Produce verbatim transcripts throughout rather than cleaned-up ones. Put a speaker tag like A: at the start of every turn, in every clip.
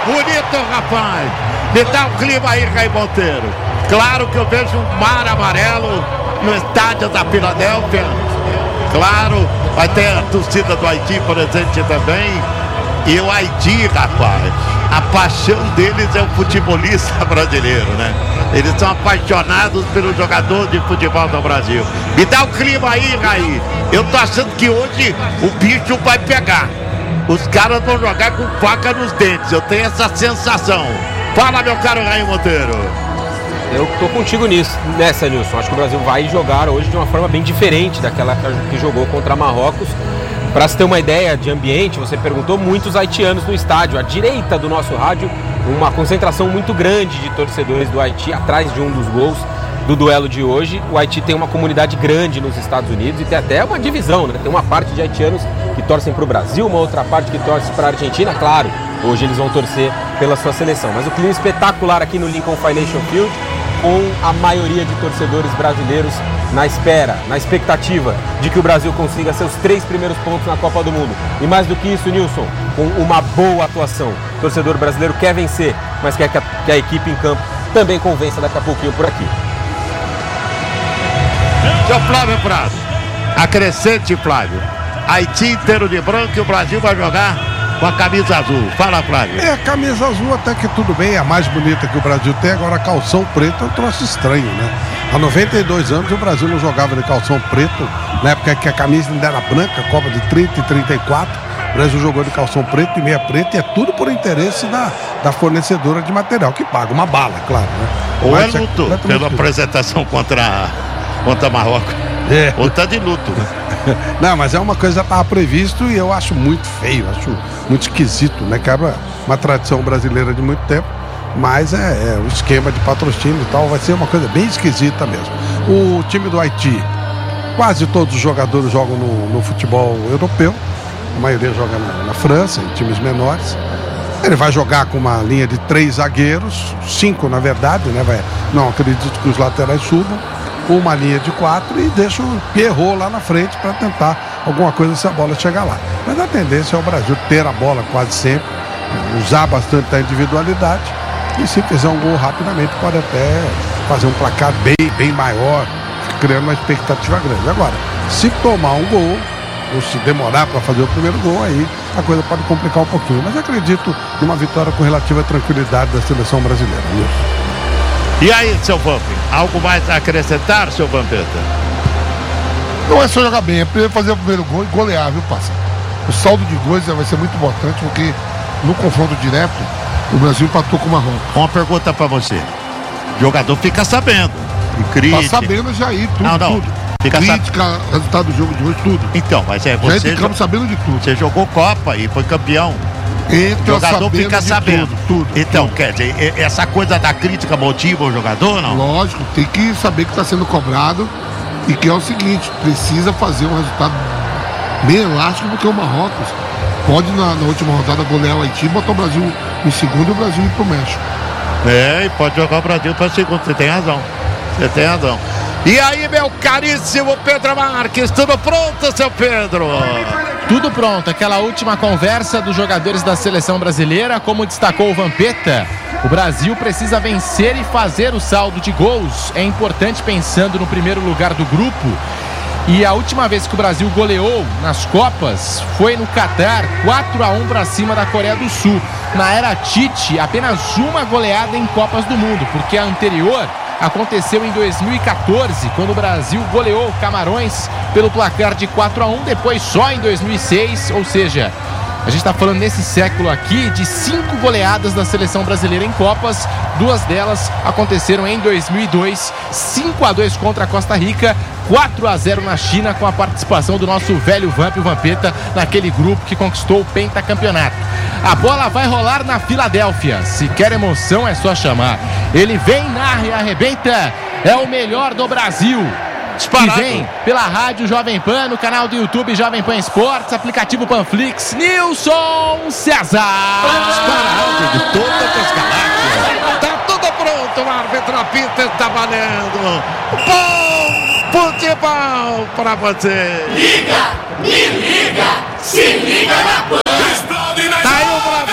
A: bonito, rapaz. Me dá um clima aí, Raí Monteiro. Claro que eu vejo um mar amarelo no estádio da Filadélfia. Claro, vai ter a torcida do Haiti presente também. E o Haiti, rapaz, a paixão deles é o futebolista brasileiro, né? Eles são apaixonados pelo jogador de futebol do Brasil. Me dá o clima aí, Raí. Eu tô achando que hoje o bicho vai pegar. Os caras vão jogar com faca nos dentes. Eu tenho essa sensação. Fala, meu caro Raí Monteiro.
B: Eu tô contigo nisso, nessa, Nilson. Acho que o Brasil vai jogar hoje de uma forma bem diferente daquela que jogou contra Marrocos. Para se ter uma ideia de ambiente, você perguntou, muitos haitianos no estádio. À direita do nosso rádio, uma concentração muito grande de torcedores do Haiti, atrás de um dos gols do duelo de hoje. O Haiti tem uma comunidade grande nos Estados Unidos e tem até uma divisão, né? Tem uma parte de haitianos que torcem para o Brasil, uma outra parte que torce para a Argentina. Claro, hoje eles vão torcer pela sua seleção. Mas o clima espetacular aqui no Lincoln Financial Field, com a maioria de torcedores brasileiros na espera, na expectativa de que o Brasil consiga seus três primeiros pontos na Copa do Mundo. E mais do que isso, Nilson, com uma boa atuação. O torcedor brasileiro quer vencer, mas quer que a, que a equipe em campo também convença daqui a pouquinho por aqui.
A: Seu Flávio Prado, acrescente, Flávio. Haiti inteiro de branco e o Brasil vai jogar com a camisa azul. Fala, Flávio.
C: É, a camisa azul até que tudo bem, é a mais bonita que o Brasil tem. Agora, calção preto é um troço estranho, né? Há noventa e dois anos o Brasil não jogava de calção preto, na época que a camisa ainda era branca, Copa de trinta e trinta e quatro. O Brasil jogou de calção preto e meia preta, e é tudo por interesse da, da fornecedora de material, que paga uma bala, claro, né?
A: Ou é luto é pela apresentação contra, contra Marrocos.
C: É.
A: Ou tá de luto, né?
C: Não, mas é uma coisa que estava previsto e eu acho muito feio, acho muito esquisito, né? Quebra uma tradição brasileira de muito tempo, mas é, é o esquema de patrocínio e tal, vai ser uma coisa bem esquisita mesmo. O time do Haiti, quase todos os jogadores jogam no, no futebol europeu, a maioria joga na, na França, em times menores. Ele vai jogar com uma linha de três zagueiros, cinco na verdade, né? Vai, não acredito que os laterais subam. Uma linha de quatro e deixa o Pierrot lá na frente para tentar alguma coisa se a bola chegar lá. Mas a tendência é o Brasil ter a bola quase sempre, usar bastante da individualidade e se fizer um gol rapidamente pode até fazer um placar bem, bem maior, criando uma expectativa grande. Agora, se tomar um gol ou se demorar para fazer o primeiro gol, aí a coisa pode complicar um pouquinho. Mas acredito numa vitória com relativa tranquilidade da seleção brasileira. Isso.
A: E aí, seu Vamp, algo mais a acrescentar, seu Vampeta?
D: Não é só jogar bem, é primeiro fazer o primeiro gol e golear, viu, parça? O saldo de gols vai ser muito importante, porque no confronto direto, o Brasil empatou com o Marrocos.
A: Uma pergunta pra você. O jogador fica sabendo. E crítica.
D: Tá sabendo já aí, tudo,
A: não, não.
D: tudo.
A: Fica
D: Crítica, sab... resultado do jogo de hoje, tudo.
A: Então, mas é você...
D: Já ficamos sabendo de tudo.
A: Você jogou Copa e foi campeão.
D: Entra
A: o jogador fica sabendo.
D: Tudo, tudo,
A: então,
D: tudo.
A: quer dizer, essa coisa da crítica motiva o jogador, não?
D: Lógico, tem que saber que está sendo cobrado e que é o seguinte, precisa fazer um resultado bem elástico, porque o Marrocos pode, na, na última rodada, golear o Haiti, botar o Brasil em segundo e o Brasil ir pro México.
A: É, e pode jogar o Brasil para segundo, você tem razão. Você tem razão. E aí, meu caríssimo Pedro Marques, tudo pronto, seu Pedro?
E: Tudo pronto, aquela última conversa dos jogadores da seleção brasileira, como destacou o Vampeta, o Brasil precisa vencer e fazer o saldo de gols. É importante pensando no primeiro lugar do grupo. E a última vez que o Brasil goleou nas Copas foi no Catar, quatro a um para cima da Coreia do Sul. Na era Tite, apenas uma goleada em Copas do Mundo, porque a anterior aconteceu em dois mil e catorze, quando o Brasil goleou o Camarões pelo placar de quatro a um, depois só em dois mil e seis, ou seja, a gente está falando nesse século aqui de cinco goleadas da seleção brasileira em Copas. Duas delas aconteceram em dois mil e dois, cinco a dois contra a Costa Rica, quatro a zero na China, com a participação do nosso velho Vamp, o Vampeta, naquele grupo que conquistou o pentacampeonato. A bola vai rolar na Filadélfia. Se quer emoção, é só chamar. Ele vem, narra e arrebenta. É o melhor do Brasil.
A: Disparado.
E: E vem pela rádio Jovem Pan, no canal do YouTube Jovem Pan Esportes, aplicativo Panflix, Nilson César.
A: Disparado de todas as galáxias. Tá tudo pronto, o árbitro apita, está valendo. Bom futebol pra você.
F: Liga, me liga, se liga na Pan.
A: Tá aí o Brasil,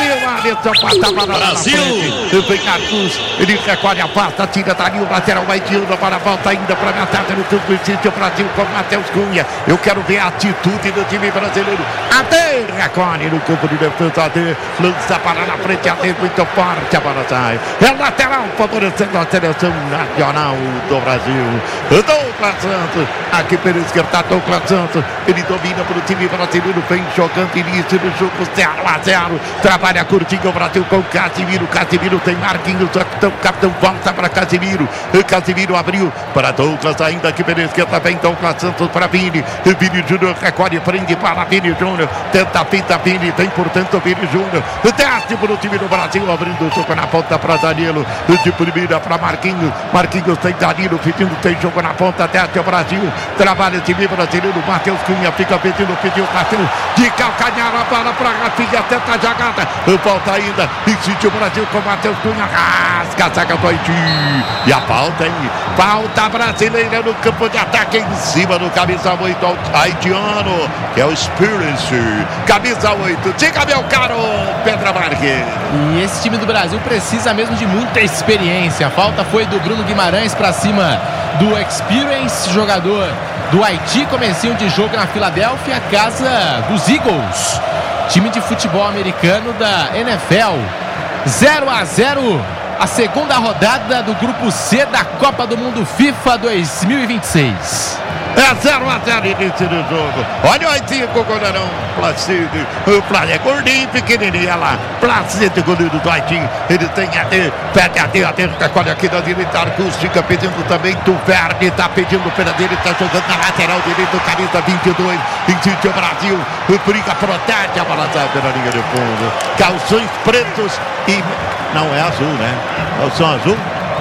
A: cabeça, passa para Brasil. Vem Arcus, ele recolhe a pasta, tira dali o lateral, vai tirando para a volta ainda para a metade do campo. Insiste o Brasil com Matheus Cunha. Eu quero ver a atitude do time brasileiro. Até recolhe no campo de defesa, Até lança para na frente, Até muito forte, a bola sai. É lateral, favorecendo a seleção nacional do Brasil. Douglas Santos, aqui pela esquerda, Douglas Santos, ele domina para o time brasileiro, vem jogando início do jogo, zero a zero, trabalha curtinho o Brasil com Casimiro, Casimiro tem Marquinhos, o capitão volta para Casimiro, Casimiro abriu para Douglas, ainda aqui pela esquerda, vem Douglas Santos para Vini, Vini Júnior recolhe, prende para Vini Júnior, tenta a pinta Vini, tem portanto Vini Júnior, desce para o time do Brasil, abrindo o jogo na ponta para Danilo, de primeira para Marquinhos, Marquinhos tem Danilo, pedindo, tem jogo na ponta, desce o Brasil, trabalha o time brasileiro, Matheus Cunha fica pedindo, pediu o cartão de calcanhar, a bola para Rafinha, tenta a jogada, volta ainda, insiste o Brasil com Matheus Cunha, rasga a zaga do Haiti, e a falta aí, falta brasileira no campo de ataque em cima do camisa oito haitiano, que é o Experience, camisa oito, diga meu caro Pedro Marques.
E: E esse time do Brasil precisa mesmo de muita experiência, a falta foi do Bruno Guimarães para cima do Experience, jogador do Haiti, comecinho de jogo na Filadélfia, casa dos Eagles, time de futebol americano da N F L. zero a zero, a segunda rodada do grupo C da Copa do Mundo FIFA dois mil e vinte e seis.
A: É zero a zero início do jogo. Olha o Haiti com o goleirão Placide. O Placide é gordinho, pequenininho lá. Placide, goleiro do Haiti. Ele tem A D, pede A D, A D, recolhe aqui da direita. Arcus fica pedindo também. Tuverne está pedindo pela direita, jogando na lateral direita. Camisa vinte e dois. Insiste o Brasil. O briga, protege a bola sai pela linha de fundo. Calções pretos e. Não é azul, né? Calção azul?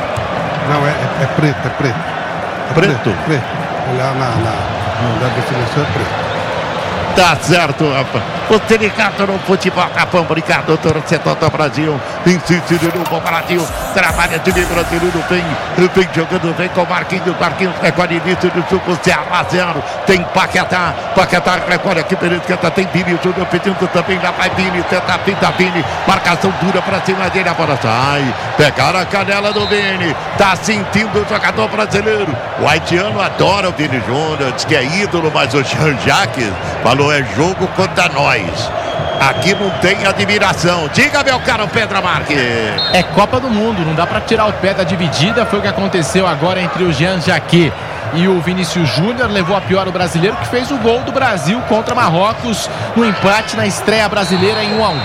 C: Não, é, é, é preto, é preto. É
A: preto?
C: preto, preto. Olhar na, na, na definição é preto.
A: Tá certo, rapaz. Você ligado no futebol, Capão. Obrigado, torcedor do Brasil. Insiste de novo o Brasil. Trabalha de livro brasileiro. Vem, vem jogando, vem com o Marquinhos. Marquinhos recolhe início do jogo. zero a zero. Tem Paquetá. Paquetá recolhe aqui pela esquerda. Tem Vini Júnior pedindo também. Lá vai Vini. Tenta a pinta Vini. Marcação dura pra cima dele. A bola sai. Pegaram a canela do Vini. Tá sentindo o jogador brasileiro. O haitiano adora o Vini Júnior. Diz que é ídolo, mas o Jean-Jacques falou: é jogo contra nós. Aqui não tem admiração. Diga, meu caro Pedro Marques.
E: É Copa do Mundo, não dá pra tirar o pé da dividida. Foi o que aconteceu agora entre o Jean-Jacques e o Vinícius Júnior. Levou a pior o brasileiro, que fez o gol do Brasil contra Marrocos no empate na estreia brasileira em um a um.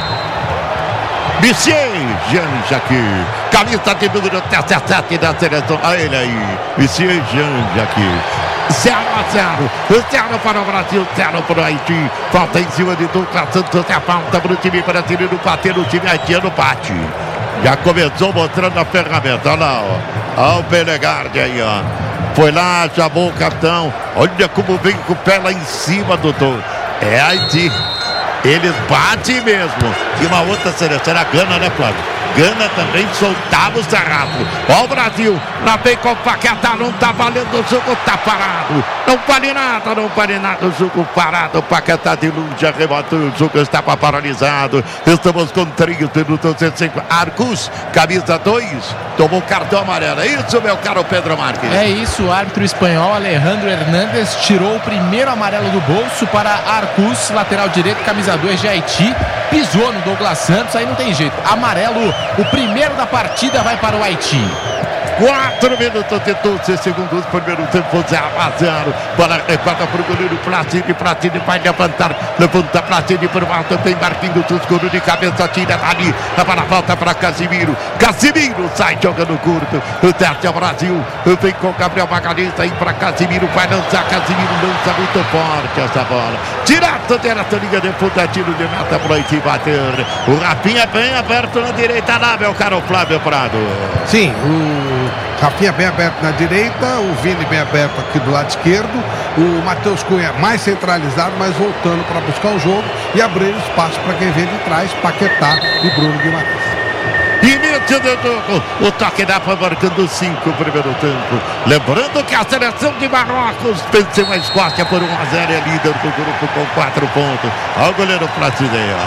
A: Monsieur Jean-Jacques, camisa de número dezessete da seleção. Olha ele aí, Monsieur Jean-Jacques. zero a zero, zero para o Brasil, zero para o Haiti. Falta em cima de Douglas Santos, é a falta para o time brasileiro bater, o time haitiano bate. Já começou mostrando a ferramenta, olha lá, ó. Olha o Pelegarde aí, ó. Foi lá, chamou o capitão. Olha como vem com o pé lá em cima, doutor. É Haiti. Eles batem mesmo. E uma outra seleção, era Gana, né, Flávio? Gana também soltava o sarrafo. Ó o Brasil, lá vem com o Paquetá, não tá valendo o jogo, tá parado. Não vale nada, não vale nada, o jogo parado. O Paquetá de longe arrematou, o jogo estava paralisado. Estamos com três minutos e cinco. Arcus, camisa dois, tomou cartão amarelo. É isso, meu caro Pedro Marques?
E: É isso, o árbitro espanhol Alejandro Hernández tirou o primeiro amarelo do bolso para Arcus, lateral direito, camisa dois de Haiti. Pisou no Douglas Santos, aí não tem jeito. Amarelo, o primeiro da partida vai para o Haiti.
A: quatro minutos e doze segundos, primeiro tempo, zero a zero. Bola recorda para o goleiro Placide, Placide vai levantar, levanta Placide por volta, tem Marquinhos, escuro de cabeça, tira dali, a bola volta para Casimiro, Casimiro sai jogando curto, desce ao Brasil, vem com Gabriel Magalhães, aí para Casimiro, vai lançar, Casimiro lança muito forte essa bola, direto dessa linha de fundo, tiro de meta para o Haiti bater, o Rafinha bem aberto na direita lá, meu caro Flávio Prado.
C: Sim, o Rafinha bem aberto na direita, o Vini bem aberto aqui do lado esquerdo, o Matheus Cunha mais centralizado, mas voltando para buscar o jogo e abrir espaço para quem vem de trás, Paquetá e Bruno Guimarães.
A: Início do jogo, o toque da F A marcando cinco primeiro tempo. Lembrando que a seleção de Marrocos venceu a Escócia por um a zero, é líder do grupo com quatro pontos. Olha o goleiro Placide aí, ó.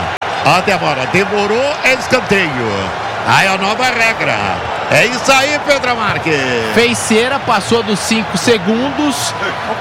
A: A demora, demorou, é escanteio. Aí a nova regra. É isso aí, Pedro Marques.
E: Fez cera, passou dos cinco segundos.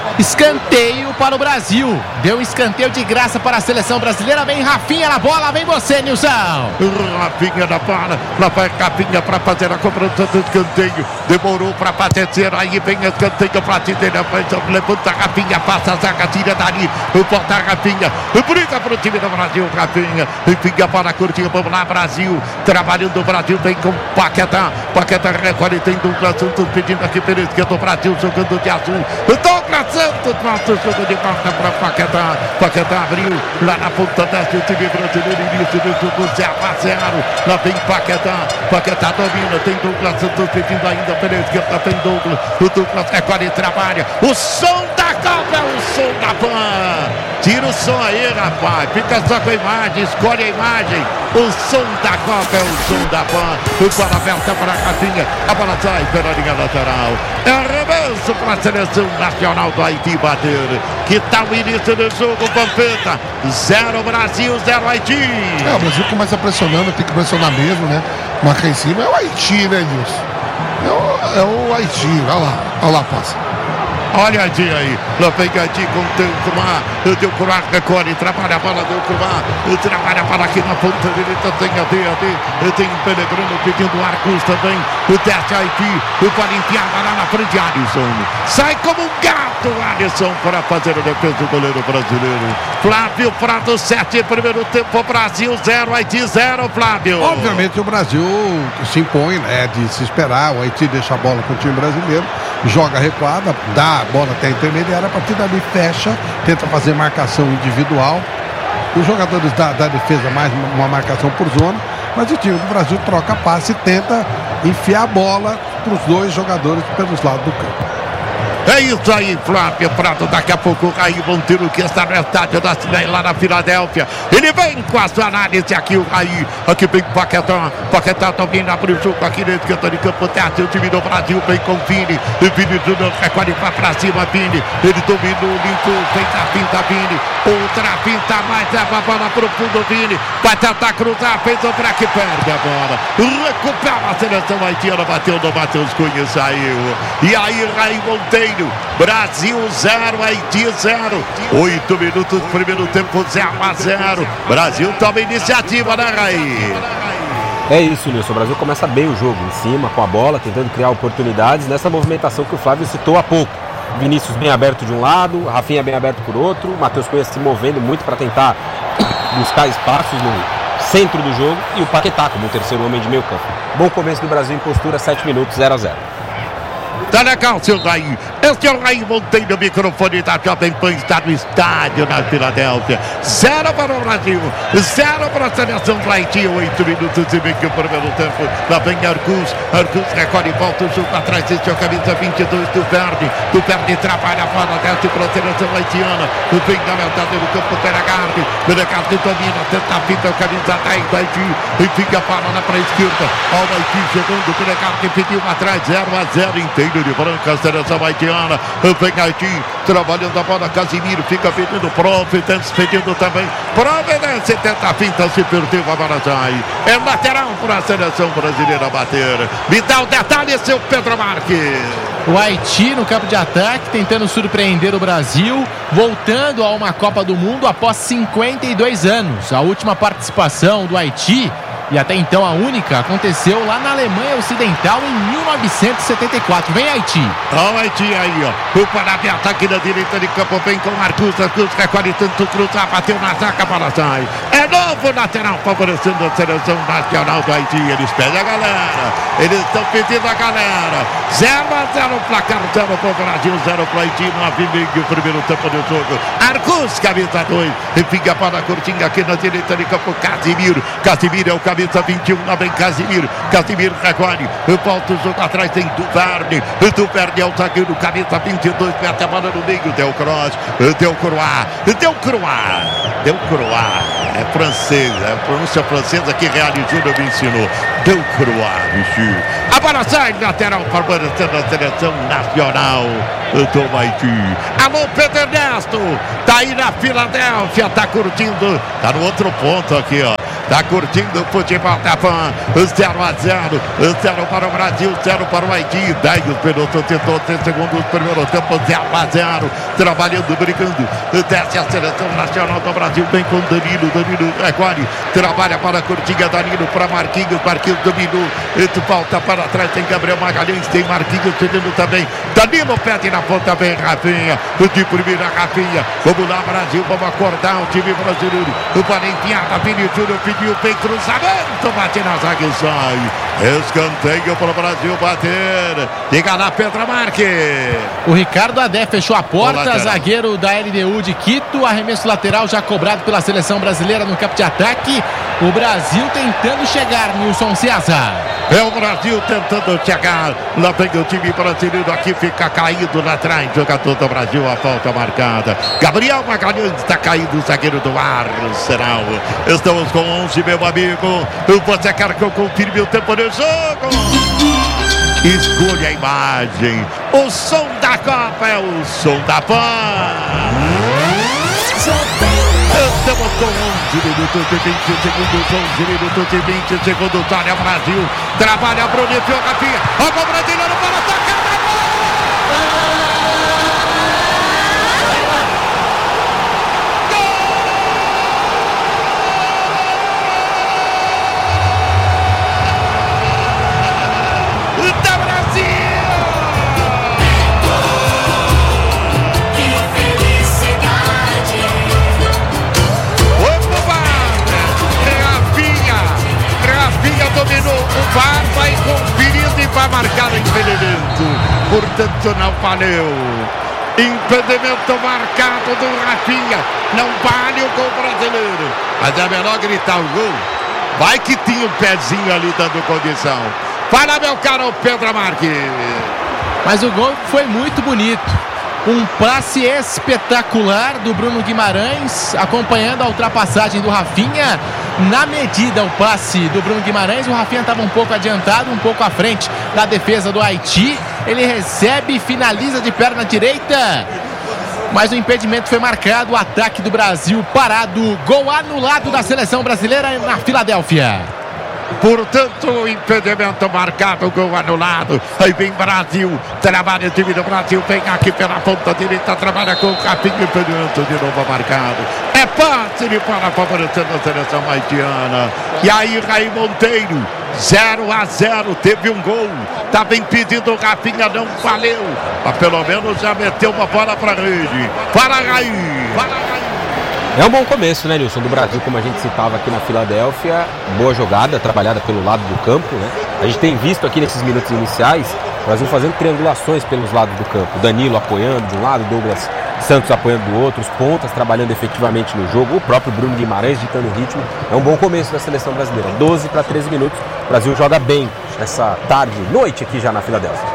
E: Escanteio para o Brasil. Deu um escanteio de graça para a seleção brasileira. Vem Rafinha na bola, vem você, Nilson.
A: Rafinha na bola. Lá vai Rafinha para fazer a cobrança do escanteio. Demorou para fazer cera. Aí vem escanteio para ti. Levanta a Rafinha, passa a zaga, tira dali. Volta a Rafinha. Briga para o time do Brasil, Rafinha. Fica para curtir. Vamos lá, Brasil. Trabalhando o Brasil. Vem com Paquetá. Paquetá recolhe, tem Douglas Santos pedindo aqui pela esquerda do Brasil, jogando de azul. Douglas Santos, nosso jogo de volta para Paquetá. Paquetá abriu lá na ponta deste, o time brasileiro, início do jogo zero a zero. Lá vem Paquetá, Paquetá domina, tem Douglas Santos pedindo ainda pela esquerda, tem Douglas. O Douglas recolhe e trabalha. O som da Copa é o som da Pan. Tira o som aí, rapaz. Fica só com a imagem, escolhe a imagem. O som da Copa é o som da Pan. O bola aberta para a Rafinha. A bola sai pela linha lateral. É arremesso para a seleção nacional do Haiti bater. Que tal o início do jogo, Vampeta? Zero Brasil, zero Haiti.
D: É, o Brasil começa pressionando, tem que pressionar mesmo, né? Marcar em cima é o Haiti, né, Nilson? É o, é o Haiti, olha lá, olha lá, passa.
A: Olha a aí, lá vem Haiti com o Teucumar, o Teucumar recolhe, trabalha a bola, Teucumar, trabalha a bola aqui na ponta direita, tem a D, a D, tem o Pellegrino pedindo Arcos também, o teste Haiti, o Palimpiada lá na frente, Alisson, sai como um gato, Alisson, para fazer a defesa do goleiro brasileiro. Flávio Prado, sete, primeiro tempo, Brasil zero, Haiti zero, Flávio.
C: Obviamente o Brasil se impõe, né, de se esperar, o Haiti deixa a bola com o time brasileiro, joga recuada, dá a bola até a intermediária, a partir dali fecha, tenta fazer marcação individual. Os jogadores da, da defesa mais uma marcação por zona, mas o time do Brasil troca passe e tenta enfiar a bola para os dois jogadores pelos lados do campo.
A: É isso aí, Flávio Prado. Daqui a pouco aí vão ter o que está no estádio da cidade lá na Filadélfia. Ele vem com a sua análise aqui, o Raí. Aqui vem Paquetá. Paquetá também abre o jogo aqui na esquerda de campo. Teste o time do Brasil. Vem com o Vini. O Vini Júnior recolhe para cima, Vini. Ele dominou, limpou, fez a pinta, Vini. Outra pinta mais, leva a bola pro fundo, Vini. Vai tentar cruzar, fez o break, perde a bola. Recupera a seleção haitiana, bateu no Matheus Cunha e saiu. E aí, Raí Monteiro. Brasil zero, Haiti zero. Oito minutos, primeiro tempo zero a zero. Brasil toma iniciativa, né, Raí?
B: É isso, Nilson. O Brasil começa bem o jogo, em cima, com a bola, tentando criar oportunidades nessa movimentação que o Flávio citou há pouco. Vinícius bem aberto de um lado, Rafinha bem aberto por outro, Matheus Cunha se movendo muito para tentar buscar espaços no centro do jogo e o Paquetá como o terceiro homem de meio campo. Bom começo do Brasil em postura, sete minutos, zero a zero.
A: Tá legal, seu Raí. Este é o Raí Monteiro, o microfone da Jovem Pan, está no estádio na Filadélfia. Zero para o Brasil, zero para a seleção do Haiti. Oito minutos e meio o primeiro tempo. Lá vem Arcus. Arcus recolhe e volta o jogo atrás. Este é o camisa vinte e dois do Verde. Do Verde trabalha a bola, desce para a seleção haitiana. Vem na metade do campo, Benegarde. Benegarde domina, tenta a fita, o camisa dez do Haiti. E fica a bola lá para a esquerda. Olha o Haiti chegando, Benegarde pediu atrás, zero a zero, inteiro de branca, a seleção haitiana. Vem Haiti, trabalhando a bola, Casimiro fica pedindo Providence, pedindo também Providence, tenta a finta, se perdeu, a bola sai. É lateral para a seleção brasileira bater. Me dá o detalhe, seu Pedro Marques.
E: O Haiti no campo de ataque, tentando surpreender o Brasil, voltando a uma Copa do Mundo após cinquenta e dois anos. A última participação do Haiti, e até então a única, aconteceu lá na Alemanha Ocidental em mil novecentos e setenta e quatro. Vem Haiti.
A: Olha o Haiti aí, ó. O Paraguai ataque na direita de campo, vem com Arcus. Arcus recolhe tanto, cruzar, bateu na zaga, a bola sai. É novo lateral, favorecendo a seleção nacional do Haiti. Eles pedem a galera. Eles estão pedindo a galera. zero a zero, placar zero para o Brasil, zero para o Haiti. nove e meio, primeiro tempo do jogo. Arcus, camisa dois. E fica a bola curtinha aqui na direita de campo, Casimiro. Casimiro é o camisa vinte e um, lá vem Casimiro. Casimiro recolhe. Volta o jogo atrás, tem Duverne. Duverne é o zagueiro, camisa vinte e dois, mete a bola no meio. Deu cross, deu croá, deu croá, deu croá. É francês, é a pronúncia francesa que realizou, me ensinou. Deu croá, bicho. A bola sai, lateral, favorecendo a seleção nacional do Haiti. Alô, Pedro Ernesto, tá aí na Filadélfia, tá curtindo, tá no outro ponto aqui, ó. tá curtindo o futebol da Pan. zero a zero, zero para o Brasil, zero para o Haiti. dez minutos e doze segundos, primeiro tempo, zero a zero. Trabalhando, brigando. Desce a seleção nacional do Brasil. Vem com Danilo, Danilo agora trabalha para a curtinha, Danilo para Marquinhos. Marquinhos dominou. Falta para trás, tem Gabriel Magalhães, tem Marquinhos cedendo também. Danilo pede na ponta, vem Rafinha. De primeira, Rafinha. Vamos lá, Brasil, vamos acordar o time brasileiro. O Valentinha, Vini Júnior pediu, vem cruzamento, bate na zaga e sai. Escanteio para o Brasil bater. Diga lá, Pedro Marques.
E: O Ricardo Adé fechou a porta, zagueiro da L D U de Quito. Arremesso lateral já cobrado pela seleção brasileira no campo de ataque. O Brasil tentando chegar, Nilson César.
A: É o Brasil tentando chegar. Lá vem o time brasileiro, aqui fica caído lá atrás. Jogador do Brasil, a falta marcada. Gabriel Magalhães está caído, o zagueiro do Arsenal. Estamos com onze, meu amigo. Você quer que eu confirme o tempo de jogo? Escolha a imagem. O som da Copa é o som da Pan. Estamos com onze minutos e vinte segundos, onze minutos e vinte segundos. Olha o Brasil, trabalha Bruno, enfiou a Rafinha. Olha o brasileiro para tocar. Dominou o V A R, vai conferindo e vai marcar o impedimento. Portanto, não valeu. Impedimento marcado do Rafinha. Não vale o gol brasileiro. Mas é melhor gritar o gol. Vai que tinha um pezinho ali dando condição. Fala, meu caro Pedro Marques.
E: Mas o gol foi muito bonito. Um passe espetacular do Bruno Guimarães, acompanhando a ultrapassagem do Rafinha. Na medida, o passe do Bruno Guimarães, o Rafinha estava um pouco adiantado, um pouco à frente da defesa do Haiti. Ele recebe, finaliza de perna direita, mas o impedimento foi marcado. O ataque do Brasil parado. Gol anulado da seleção brasileira na Filadélfia.
A: Portanto, o impedimento marcado, gol anulado. Aí vem Brasil, trabalha o time do Brasil, vem aqui pela ponta direita, trabalha com o Rafinha, impedimento de novo marcado. É passe de bola favorecendo a seleção haitiana. E aí, Raí Monteiro, zero a zero, teve um gol. Estava impedindo o Rafinha, não valeu. Mas pelo menos já meteu uma bola para a rede. Para Raí. Para Raí.
B: É um bom começo, né, Nilson, do Brasil, como a gente citava aqui na Filadélfia. Boa jogada, trabalhada pelo lado do campo, né? A gente tem visto aqui nesses minutos iniciais o Brasil fazendo triangulações pelos lados do campo. Danilo apoiando de um lado, Douglas Santos apoiando do outro, os pontas trabalhando efetivamente no jogo, o próprio Bruno Guimarães ditando o ritmo. É um bom começo da seleção brasileira. doze para treze minutos, o Brasil joga bem nessa tarde, noite aqui já na Filadélfia.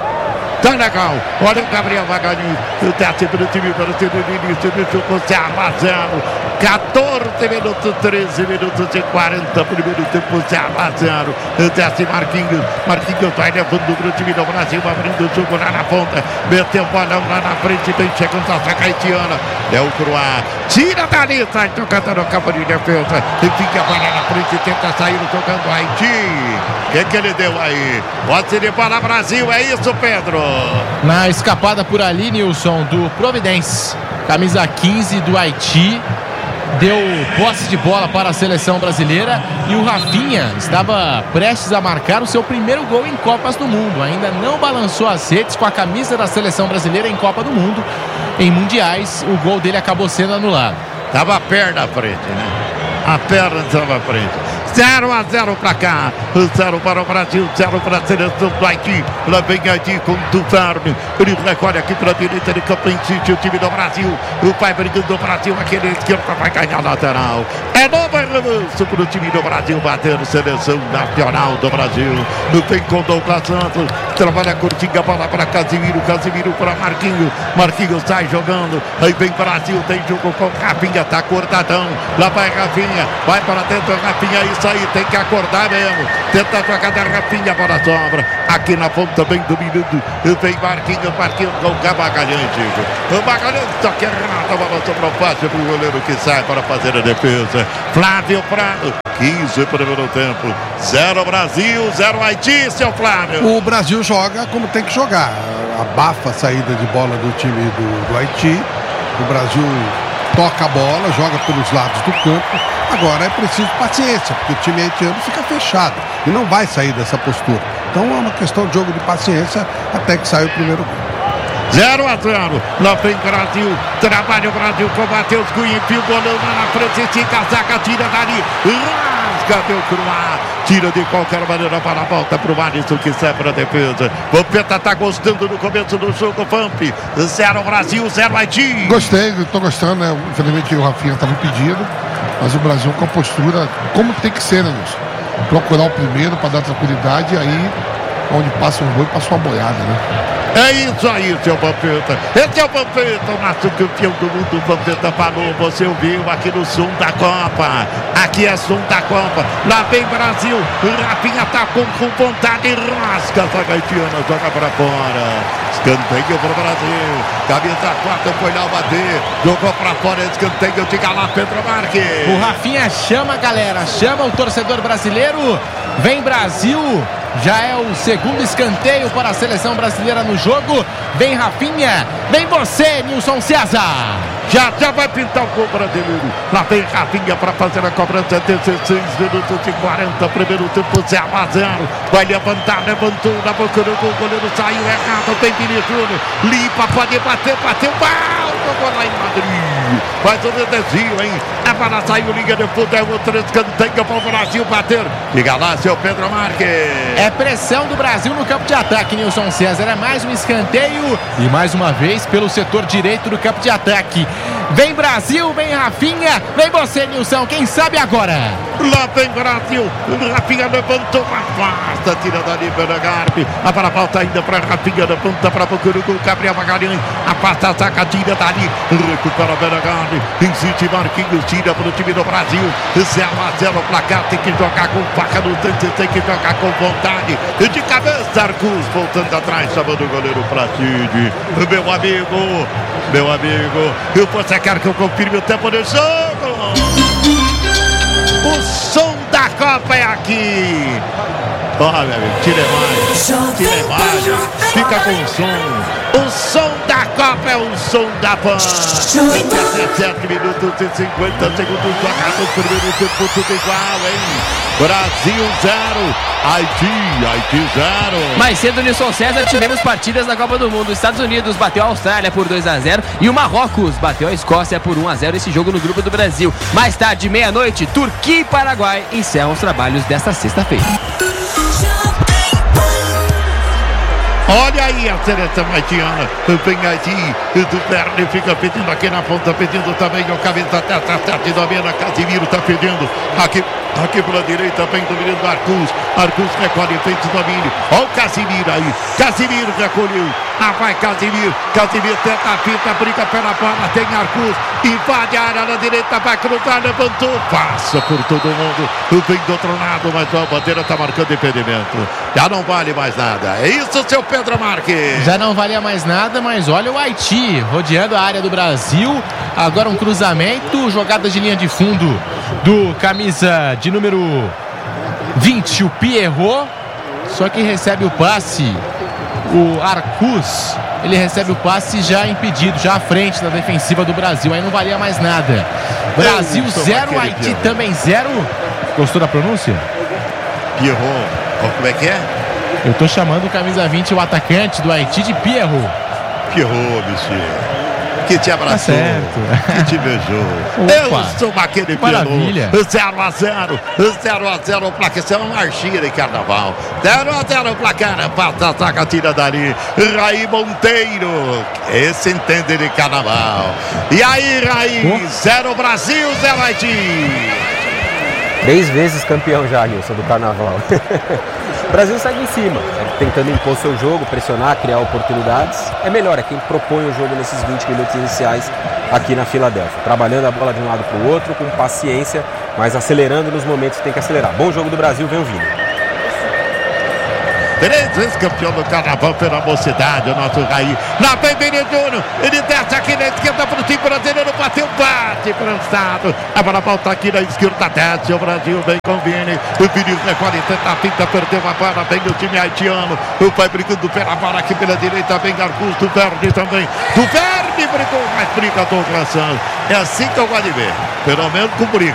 A: Tá legal, olha o Gabriel Magalhães, o décimo do time brasileiro no início do jogo, zero a zero, quatorze minutos, treze minutos e quarenta, primeiro tempo, zero a zero, desce Marquinhos, Marquinhos vai levando o time do Brasil, abrindo o jogo lá na ponta, meteu o bolão lá na frente, vem chegando a saca haitiana, é o Croá, tira dali, sai tocando no campo de defesa, e fica a bola na frente, tenta sair jogando Haiti. O que que ele deu aí? Pode ser de bola Brasil, é isso, Pedro?
E: Na escapada por ali, Nilson, do Providence, camisa quinze do Haiti, deu posse de bola para a seleção brasileira e o Rafinha estava prestes a marcar o seu primeiro gol em Copas do Mundo. Ainda não balançou as redes com a camisa da seleção brasileira em Copa do Mundo. Em mundiais, o gol dele acabou sendo anulado.
A: Tava a perna à frente, né? A perna estava à frente. zero a zero para cá, zero para o Brasil, zero para a seleção do Haiti. Lá vem Haiti com o Dufarme. Ele recolhe aqui para a direita de campo, insiste o time do Brasil. O pai brigando do Brasil, aquele esquerdo vai cair na lateral. É novo arremesso para o time do Brasil bater a seleção nacional do Brasil. No vem com Douglas Santos, trabalha curtinha, bola para Casimiro, Casimiro para Marquinhos. Marquinhos sai jogando. Aí vem Brasil, tem jogo com Rafinha, tá cortadão. Lá vai Rafinha, vai para dentro, Rafinha, isso aí, tem que acordar mesmo. Tenta a jogada rapinha para a sobra. Aqui na ponta bem dominando. Vem Marquinhos, Marquinhos com o Magalhães, Diego. O Magalhães toque errado, a bola sobrou fácil para o goleiro que sai para fazer a defesa. Flávio Prado, quinze primeiro tempo. Zero Brasil, zero Haiti, seu Flávio.
C: O Brasil joga como tem que jogar. Abafa a saída de bola do time do, do Haiti. O Brasil toca a bola, joga pelos lados do campo. Agora é preciso paciência, porque o time haitiano fica fechado e não vai sair dessa postura. Então é uma questão de jogo de paciência até que saia o primeiro gol.
A: zero a zero, lá vem Brasil, trabalha o Brasil com o Matheus Cunha, enfia o bolão lá na frente, estica a zaga, tira dali, rasga, deu pro ar, tira de qualquer maneira para a volta pro Alisson que sai para a defesa. Vampeta tá gostando do começo do jogo, Vamp, zero Brasil, zero Haiti.
D: Gostei, tô gostando, né? Infelizmente o Rafinha estava impedido, mas o Brasil com a postura, como tem que ser, né, Lúcio? Procurar o primeiro para dar tranquilidade, e aí, onde passa um boi, passa uma boiada, né?
A: É isso aí, seu Vampeta. Esse é o Vampeta, o nosso campeão do mundo. O Vampeta falou, você ouviu aqui no som da Copa. Aqui é som da Copa. Lá vem Brasil. O Rafinha tá com, com vontade e rasca. A zaga haitiana joga pra fora. Escanteio pro Brasil. Camisa quatro foi lá bater. Jogou pra fora. Escanteio. Diga lá, Pedro Marques.
E: O Rafinha chama a galera, chama o torcedor brasileiro. Vem Brasil. Já é o segundo escanteio para a seleção brasileira no jogo. Vem Rafinha, vem você, Nilson César.
A: Já já vai pintar o gol brasileiro. Lá vem Rafinha para fazer a cobrança. dezesseis minutos e quarenta. Primeiro tempo, zero a zero. Vai levantar, levantou na boca do gol. O goleiro saiu errado. Tem Vinicius. Limpa, pode bater, bateu. Pau! Jogou lá em Madrid. Faz o desvio, hein? A bola saiu, liga de fundo. É outro escanteio para o Brasil bater. Diga lá, seu Pedro Marques.
E: É pressão do Brasil no campo de ataque, Nilson César. É mais um escanteio e mais uma vez pelo setor direito do campo de ataque. Vem Brasil, vem Rafinha, vem você, Nilson, quem sabe agora?
A: Lá vem Brasil, Rafinha levantou, afasta, tira dali pela Garbi. A bola volta ainda para Rafinha, levanta para Bucurucu, Gabriel Magalhães, afasta a saca, tira dali, recupera pela Garbi, insiste Marquinhos, tira para o time do Brasil, zero a zero o placar, tem que jogar com faca no dente, tem que jogar com vontade, de cabeça, Arcus, voltando atrás, chamando o goleiro Platini, meu amigo, meu amigo, e você quer que eu confirme o tempo do jogo? O som da Copa é aqui. Ó, meu amigo, tire mais, tire mais, fica com o som. O som da Copa é o som da Pan. dezessete minutos e cinquenta segundos jogados, primeiro tempo tudo igual, hein? Brasil zero, Haiti, Haiti zero.
F: Mais cedo, Nilson César, tivemos partidas na Copa do Mundo. Os Estados Unidos bateu a Austrália por dois a zero e o Marrocos bateu a Escócia por um a zero. Esse jogo no grupo do Brasil. Mais tarde, meia-noite, Turquia e Paraguai encerram os trabalhos desta sexta-feira.
A: Olha aí a seleção haitiana. Vem Haiti, do Verne fica pedindo aqui na ponta, pedindo também o camisa testa, sete domina, Casimiro tá pedindo aqui, aqui pela direita, vem dominando Arcus, Arcus recolhe, fez o domínio, olha o Casimiro aí, Casimiro recolheu, ah vai Casimiro, Casimiro tenta a fita, briga pela bola, tem Arcus, invade a área na direita, vai cruzar, levantou, passa por todo mundo, vem do outro lado, mas a bandeira tá marcando impedimento, já não vale mais nada, é isso, seu Pedro Marques.
E: Já não valia mais nada, mas olha o Haiti rodeando a área do Brasil. Agora um cruzamento, jogada de linha de fundo do camisa de número vinte, o Pierrot. Só que recebe o passe, o Arcus. Ele recebe o passe já impedido, já à frente da defensiva do Brasil. Aí não valia mais nada. Brasil zero, Haiti também zero. Gostou da pronúncia?
A: Pierrot. Como é que é?
E: Eu tô chamando o camisa vinte, o atacante do Haiti, de Pierrot.
A: Pierrot, bicho. Que te abraçou,
E: tá
A: que te beijou.
E: Opa,
A: eu sou aquele
E: maravilha.
A: zero a zero, zero a zero o placar. Isso é uma marchinha de carnaval. zero a zero o placar. Passa a saca, tira dali. Raí Monteiro. Esse entende de carnaval. E aí, Raí? zero Brasil, zero Haiti.
B: Três vezes campeão já, Nilson, do carnaval. O Brasil segue em cima, tentando impor seu jogo, pressionar, criar oportunidades. É melhor, é quem propõe o jogo nesses vinte minutos iniciais aqui na Filadélfia. Trabalhando a bola de um lado para o outro, com paciência, mas acelerando nos momentos que tem que acelerar. Bom jogo do Brasil, vem o Vini.
A: Três vezes campeão do Carnaval pela mocidade, o nosso Raí. Lá vem Vini Júnior, ele desce aqui na esquerda para o time brasileiro, bateu, bate cansado. A bola volta aqui na esquerda, desce o Brasil, vem com o Vini. O Vini recolhe, tenta a finta, perdeu a bola, vem o time haitiano. O pai brigando pela bola aqui pela direita, vem Gargus, do Verde também. Do Verde brigou, mas briga Douglas Santos. É assim que eu gosto de ver, pelo menos com briga.